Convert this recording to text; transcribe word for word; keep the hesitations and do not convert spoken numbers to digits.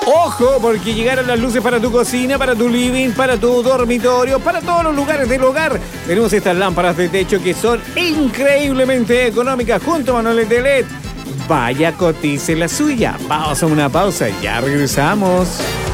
Ojo, porque llegaron las luces para tu cocina, para tu living, para tu dormitorio, para todos los lugares del hogar. Tenemos estas lámparas de techo que son increíblemente económicas junto a manuales de L E D. Vaya, cotice la suya. Vamos a una pausa y ya regresamos.